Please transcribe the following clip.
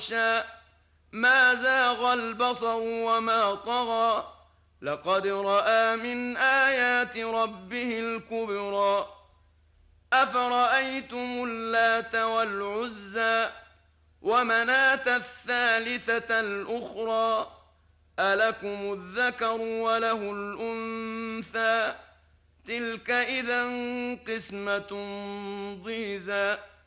ما زاغ البصر وما طغى لقد رأى من آيات ربه الكبرى أفرأيتم اللات والعزى ومناة الثالثة الأخرى ألكم الذكر وله الأنثى تلك إذا قسمة ضيزى